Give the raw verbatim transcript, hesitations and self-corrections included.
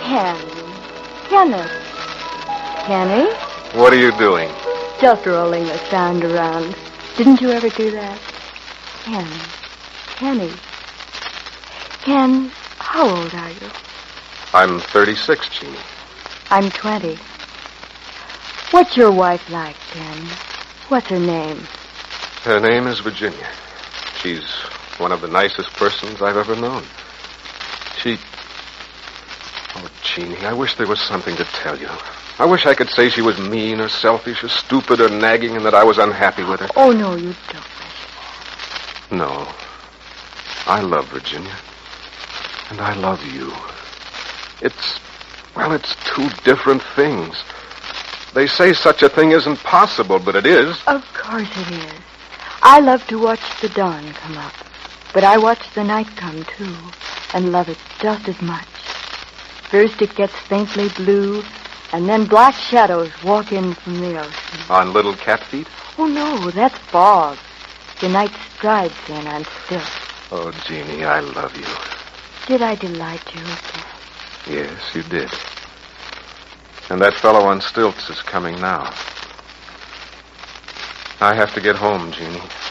Ken. Kenneth. Kenny? What are you doing? Just rolling the sand around. Didn't you ever do that? Ken. Kenny. Ken, how old are you? I'm thirty-six, Jeannie. I'm twenty. What's your wife like, Ken? What's her name? Her name is Virginia. She's one of the nicest persons I've ever known. She... Oh, Jeannie, I wish there was something to tell you. I wish I could say she was mean or selfish or stupid or nagging and that I was unhappy with her. Oh, no, you don't. No. I love Virginia. And I love you. It's... Well, it's two different things. They say such a thing isn't possible, but it is. Of course it is. I love to watch the dawn come up. But I watch the night come, too, and love it just as much. First it gets faintly blue, and then black shadows walk in from the ocean. On little cat feet? Oh, no, that's fog. The night strides in and still. Oh, Jeannie, I love you. Did I delight you? Yes, you did. And that fellow on stilts is coming now. I have to get home, Jeannie.